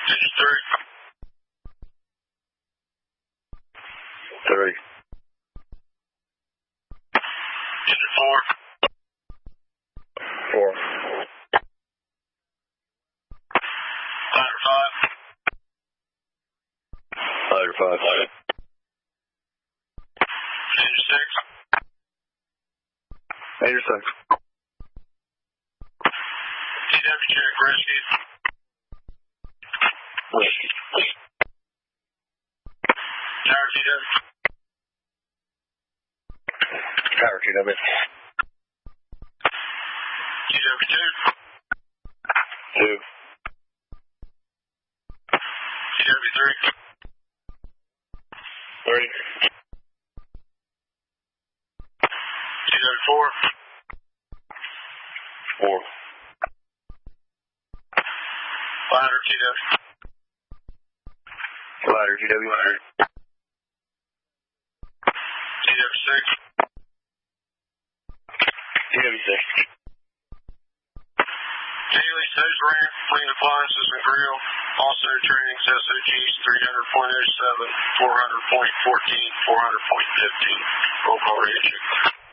Engine 3. 3. Engine 4. 4. Ladder 5. Ladder 5. Engine 6. Major 6. TW check, rescue. Rescue. Tower TW. Tower TW. TW 2. 2. TW 3. 3. TW 4. 4. Ladder TW. Ladder TW. TW 6. TW 6. Daily says ramp, clean appliances and grill. Also trainings SOGs 300.07, 400.14, 400.15. Roll call radio check.